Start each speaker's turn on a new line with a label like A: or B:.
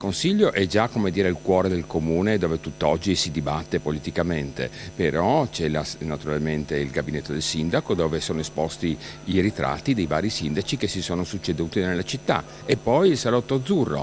A: Consiglio è già, come dire, il cuore del comune dove tutt'oggi si dibatte politicamente, però c'è naturalmente il gabinetto del sindaco dove sono esposti i ritratti dei vari sindaci che si sono succeduti nella città, e poi il salotto azzurro